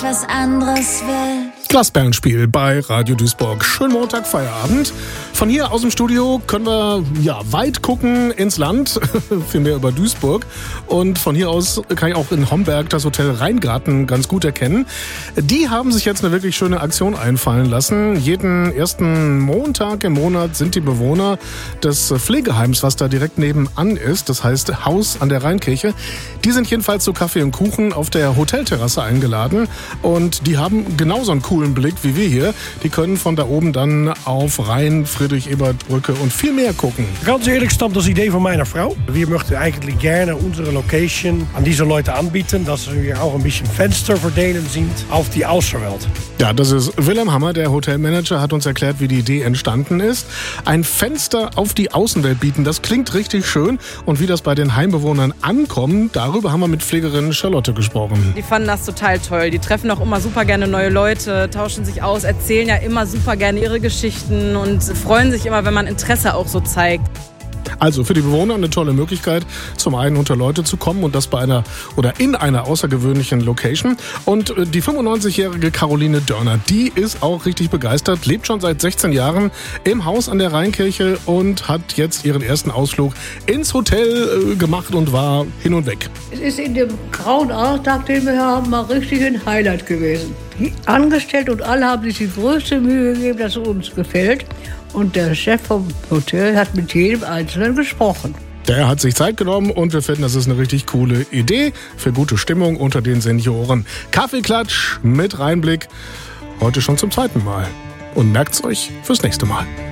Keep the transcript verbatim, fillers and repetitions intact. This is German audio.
was anderes will. Glasperlenspiel bei Radio Duisburg. Schönen Montag, Feierabend. Von hier aus dem Studio können wir ja weit gucken ins Land, vielmehr über Duisburg. Und von hier aus kann ich auch in Homberg das Hotel Rheingarten ganz gut erkennen. Die haben sich jetzt eine wirklich schöne Aktion einfallen lassen. Jeden ersten Montag im Monat sind die Bewohner des Pflegeheims, was da direkt nebenan ist, das heißt Haus an der Rheinkirche, die sind jedenfalls zu Kaffee und Kuchen auf der Hotelterrasse eingeladen. Und die haben genauso einen coolen Blick wie wir hier. Die können von da oben dann auf Rhein, Friedrich-Ebert-Brücke und viel mehr gucken. Ganz ehrlich stammt das Idee von meiner Frau. Wir möchten eigentlich gerne unsere Location an diese Leute anbieten, dass wir auch ein bisschen Fenster verdelen sind auf die Außenwelt. Ja, das ist Willem Hammer, der Hotelmanager, hat uns erklärt, wie die Idee entstanden ist. Ein Fenster auf die Außenwelt bieten, das klingt richtig schön. Und wie das bei den Heimbewohnern ankommt, darüber haben wir mit Pflegerin Charlotte gesprochen. Die fanden das total toll. Die treffen auch immer super gerne neue Leute, tauschen sich aus, erzählen ja immer super gerne ihre Geschichten und freuen sich immer, wenn man Interesse auch so zeigt. Also für die Bewohner eine tolle Möglichkeit, zum einen unter Leute zu kommen und das bei einer oder in einer außergewöhnlichen Location. Und die fünfundneunzigjährige Caroline Dörner, die ist auch richtig begeistert, lebt schon seit sechzehn Jahren im Haus an der Rheinkirche und hat jetzt ihren ersten Ausflug ins Hotel gemacht und war hin und weg. Es ist in dem grauen Alltag, den wir haben, mal richtig ein Highlight gewesen. Die Angestellten und alle haben sich die größte Mühe gegeben, dass es uns gefällt. Und der Chef vom Hotel hat mit jedem Einzelnen gesprochen. Der hat sich Zeit genommen und wir finden, das ist eine richtig coole Idee für gute Stimmung unter den Senioren. Kaffeeklatsch mit Rheinblick. Heute schon zum zweiten Mal. Und merkt's euch fürs nächste Mal.